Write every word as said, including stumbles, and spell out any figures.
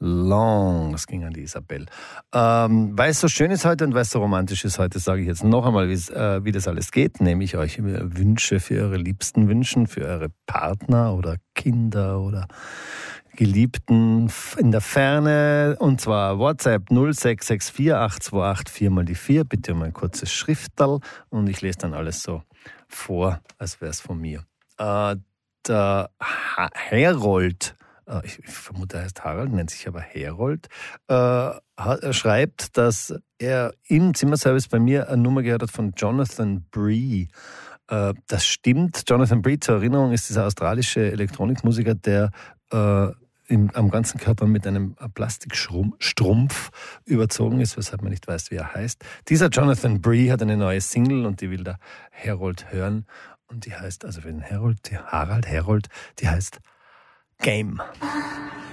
Long. Das ging an die Isabel. Ähm, weil es so schön ist heute und weil es so romantisch ist heute, sage ich jetzt noch einmal, äh, wie das alles geht. Nehme ich euch Wünsche für eure Liebsten wünschen, für eure Partner oder Kinder oder Geliebten in der Ferne. Und zwar WhatsApp null sechs sechs vier acht zwei acht vier mal die vier. Bitte um ein kurzes Schrifterl und ich lese dann alles so vor, als wäre es von mir. Äh, der ha- Herold, äh, ich, ich vermute, er heißt Harald, nennt sich aber Herold, äh, hat, er schreibt, dass er im Zimmerservice bei mir eine Nummer gehört hat von Jonathan Bree. Äh, das stimmt. Jonathan Bree, zur Erinnerung, ist dieser australische Elektronikmusiker, der äh, im, am ganzen Körper mit einem Plastikstrumpf überzogen ist, weshalb man nicht weiß, wie er heißt. Dieser Jonathan Bree hat eine neue Single und die will der Herold hören. Und die heißt, also für den Herold, die Harald Herold, die heißt Game.